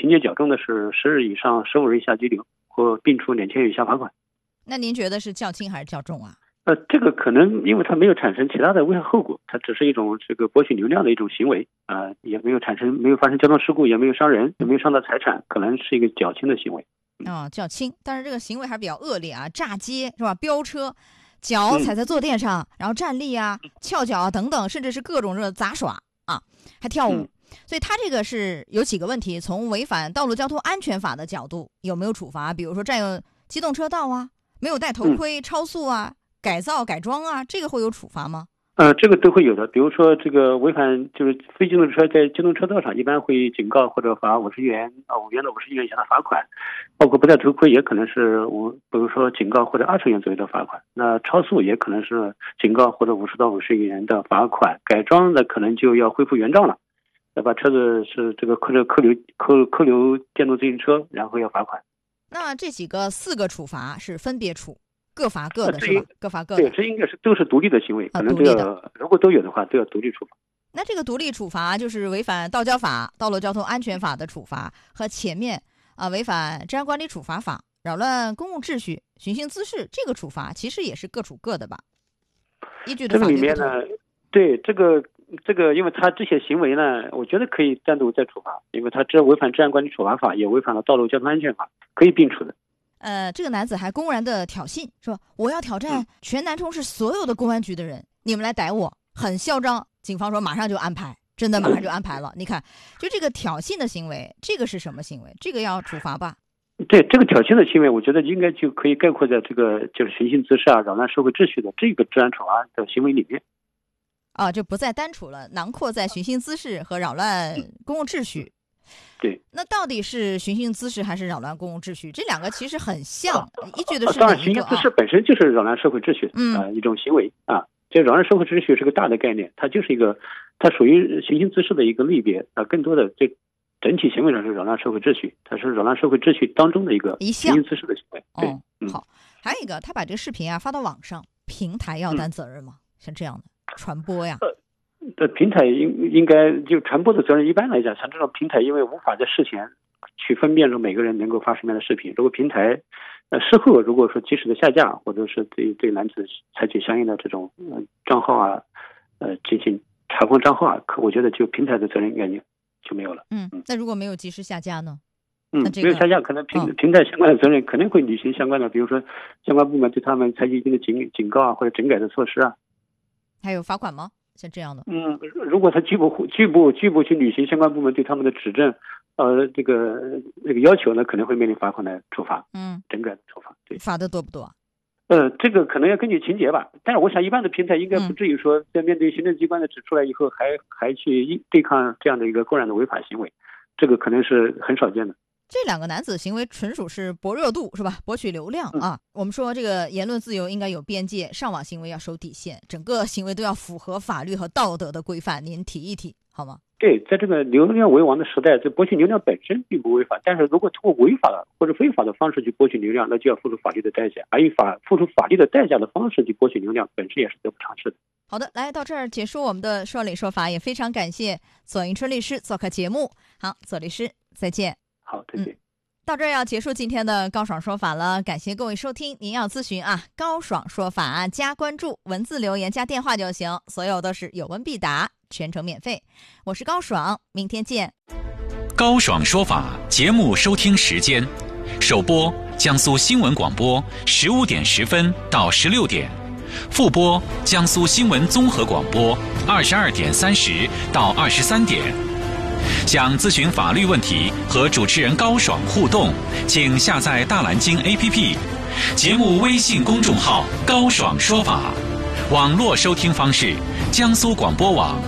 情节较重的是10日以上15日以下拘留或并处2000元以下罚款。 那您觉得是较轻还是较重啊？ 这个可能因为它没有产生其他的危害后果，它只是一种这个博取流量的一种行为也没有发生交通事故，也没有伤人，也没有伤到财产，可能是一个较轻的行为。 较轻，但是这个行为还是比较恶劣啊，炸街是吧？飙车，脚踩在坐垫上，然后站立啊、翘脚啊等等，甚至是各种杂耍啊，还跳舞。所以他这个是有几个问题，从违反道路交通安全法的角度有没有处罚？比如说占用机动车道啊，没有戴头盔、超速啊，改造改装啊，这个会有处罚吗？ 这个都会有的。比如说这个违反就是非机动车在机动车道上，一般会警告或者罚50元5元到50元以下的罚款，包括不戴头盔也可能是比如说警告或者20元左右的罚款。那超速也可能是警告或者50到50元的罚款。改装的可能就要恢复原状了，要把车子是这个扣留电动自行车，然后要罚款。 那这4个处罚是分别处？各罚各的是吧？各罚各的。 对，这应该都是独立的行为，可能都要，如果都有的话，都要独立处罚。 那这个独立处罚就是违反道交法、道路交通安全法的处罚，和前面违反治安管理处罚法、扰乱公共秩序、寻衅滋事这个处罚，其实也是各处各的吧？依据的法律不同。这个里面呢，对这个，因为他这些行为呢，我觉得可以单独再处罚，因为他这违反治安管理处罚法，也违反了道路交通安全法，可以并处的。 这个男子还公然的挑衅，说我要挑战全南充市所有的公安局的人，你们来逮我，很嚣张。警方说马上就安排，真的马上就安排了。你看，就这个挑衅的行为，这个是什么行为？这个要处罚吧？ 对，这个挑衅的行为，我觉得应该就可以概括在这个就是寻衅滋事扰乱社会秩序的这个治安处罚的行为里面。 就不再单处了，囊括在寻衅滋事和扰乱公共秩序。 对， 那到底是寻衅滋事还是扰乱公共秩序？这两个其实很像，依据的是当然，寻衅滋事本身就是扰乱社会秩序一种行为这扰乱社会秩序是个大的概念，它就是它属于寻衅滋事的一个类别更多的这整体行为上是扰乱社会秩序，它是扰乱社会秩序当中的一个寻衅滋事的行为。对， 好，还有一个，他把这个视频发到网上，平台要担责任吗？像这样的传播呀？ 平台应该就传播的责任，一般来讲，像这种平台，因为无法在事前去分辨出每个人能够发什么样的视频，如果平台事后如果说及时的下架，或者是对男子采取相应的这种账号进行查封账号我觉得就平台的责任应该就没有了。 那如果没有及时下架呢？ 没有下架，可能平台相关的责任肯定会履行相关的，比如说相关部门对他们采取一定的警告或者整改的措施还有罚款吗？像这样的， 如果他拒不去履行相关部门对他们的指正，这个要求呢，可能会面临罚款的处罚，整改的处罚。对， 罚的多不多？ 这个可能要根据情节吧，但是我想一般的平台应该不至于说在面对行政机关的指出来以后，还去对抗这样的一个公然的违法行为，这个可能是很少见的。 这两个男子行为纯属是博热度是吧？博取流量我们说这个言论自由应该有边界，上网行为要守底线，整个行为都要符合法律和道德的规范。您提一提好吗？ 对，在这个流量为王的时代，这博取流量本身并不违法，但是如果通过违法的或者非法的方式去博取流量，那就要付出法律的代价，而以付出法律的代价的方式去博取流量，本身也是得不偿失的。 好的，来到这儿结束我们的说理说法，也非常感谢左迎春律师做客节目。好，左律师再见。 好，再见。 到这儿要结束今天的高爽说法了，感谢各位收听。您要咨询高爽说法加关注，文字留言加电话就行，所有都是有问必答，全程免费。我是高爽，明天见。 高爽说法节目收听时间：首播江苏新闻广播15点10分到16点，复播江苏新闻综合广播22点30到23点。想咨询法律问题和主持人高爽互动，请下载大蓝鲸 APP， 节目微信公众号高爽说法。网络收听方式：江苏广播网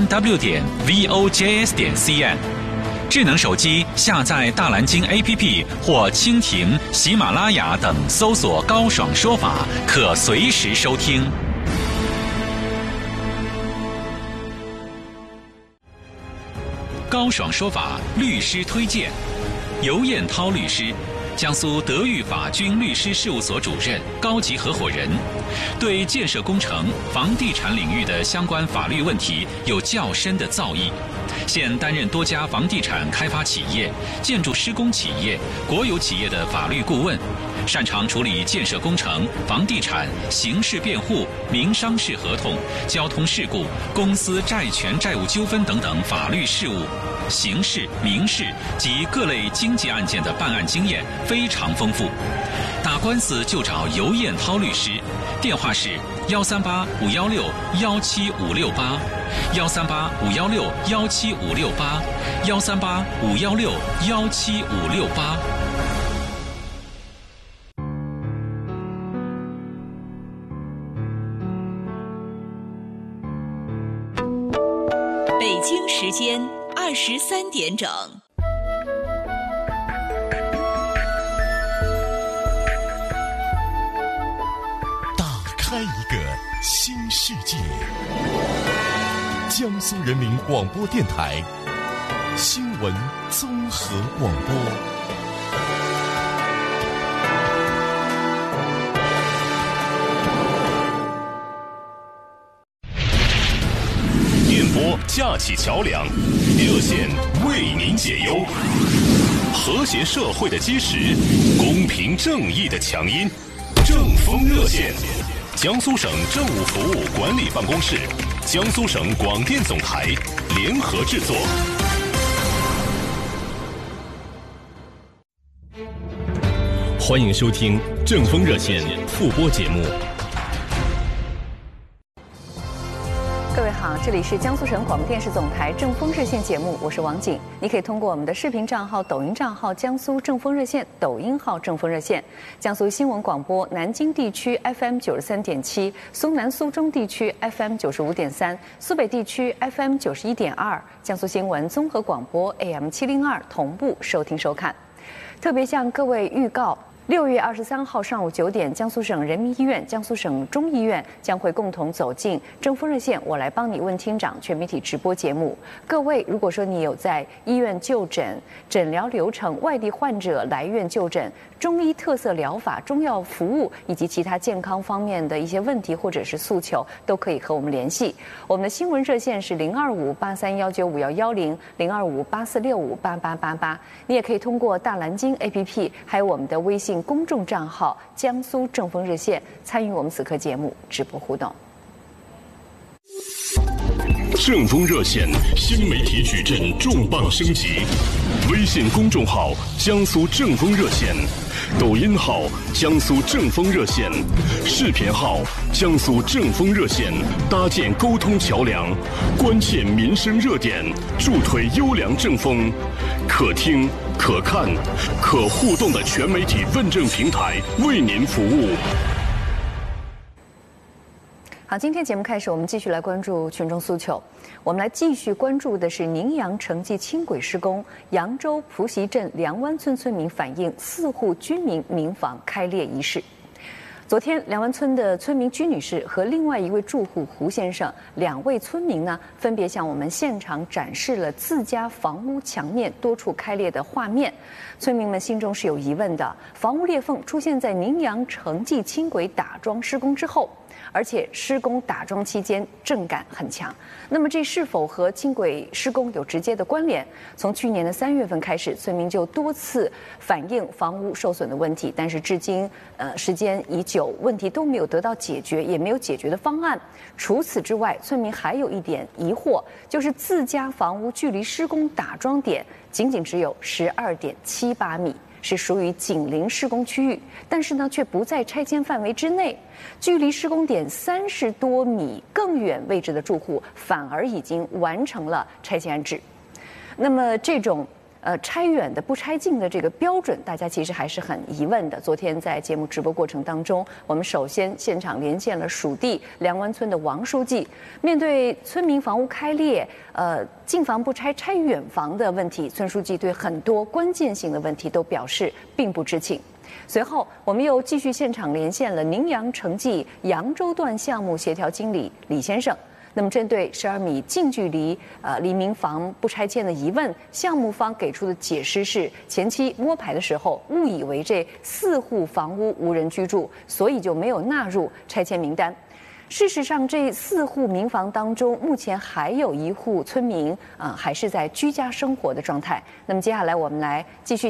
3w.vojs.cn。智能手机下载大蓝鲸 APP 或蜻蜓、喜马拉雅等，搜索高爽说法，可随时收听。高爽说法律师推荐：尤彦涛律师，江苏德裕法军律师事务所主任、高级合伙人，对建设工程、房地产领域的相关法律问题有较深的造诣， 现担任多家房地产开发企业、建筑施工企业、国有企业的法律顾问，擅长处理建设工程、房地产、刑事辩护、民商事合同、交通事故、公司债权债务纠纷等等法律事务。刑事、民事及各类经济案件的办案经验非常丰富，打官司就找尤彦涛律师，电话是138-516-17568，138-516-17568，138-516-17568。 北京时间23点整。 打开一个新世界。江苏人民广播电台新闻综合广播。架起桥梁，热线为您解忧，和谐社会的基石，公平正义的强音，正风热线，江苏省政务服务管理办公室、江苏省广电总台联合制作。欢迎收听正风热线复播节目。 各位好，这里是江苏省广播电视总台正风热线节目，我是王景。你可以通过我们的视频账号、抖音账号江苏正风热线、抖音号正风热线、江苏新闻广播南京地区 FM 93.7、苏南苏中地区 FM 95.3、苏北地区 FM 91.2、江苏新闻综合广播 AM 702同步收听收看。特别向各位预告，6月23号上午9点，江苏省人民医院、江苏省中医院将会共同走进正风热线我来帮你问厅长全媒体直播节目。各位，如果说你有在医院就诊、诊疗流程、外地患者来院就诊、中医特色疗法、中药服务以及其他健康方面的一些问题或者是诉求，都可以和我们联系。我们的新闻热线是025-8319-5110、025-8465-8888。你也可以通过大蓝鲸 APP， 还有我们的微信公众账号江苏正风热线参与我们此刻节目直播互动。 正风热线新媒体矩阵重磅升级，微信公众号江苏正风热线，抖音号江苏正风热线，视频号江苏正风热线，搭建沟通桥梁，关切民生热点，助推优良正风，可听可看可互动的全媒体问政平台，为您服务。 好，今天节目开始，我们继续来关注群众诉求。我们来继续关注的是宁阳城际轻轨施工，扬州蒲溪镇梁湾村村民反映4户居民民房开裂一事。昨天，梁湾村的村民居女士和另外一位住户胡先生2位村民呢，分别向我们现场展示了自家房屋墙面多处开裂的画面。村民们心中是有疑问的，房屋裂缝出现在宁阳城际轻轨打桩施工之后，而且施工打桩期间震感很强。那么这是否和轻轨施工有直接的关联？从去年的3月份开始，村民就多次反映房屋受损的问题，但是至今时间已久，问题都没有得到解决，也没有解决的方案。除此之外，村民还有一点疑惑，就是自家房屋距离施工打桩点仅仅只有12.78米。是属于紧邻施工区域，但是呢，却不在拆迁范围之内。距离施工点30多米更远位置的住户，反而已经完成了拆迁安置。那么这种拆远的不拆近的这个标准，大家其实还是很疑问的。昨天在节目直播过程当中，我们首先现场连线了属地梁湾村的王书记。面对村民房屋开裂，近房不拆，拆远房的问题，村书记对很多关键性的问题都表示并不知情。随后，我们又继续现场连线了宁阳城际扬州段项目协调经理李先生。那么，针对12米近距离离民房不拆迁的疑问，项目方给出的解释是，前期摸排的时候误以为这4户房屋无人居住，所以就没有纳入拆迁名单。 事实上，这4户民房当中，目前还有1户村民还是在居家生活的状态。那么接下来我们来继续。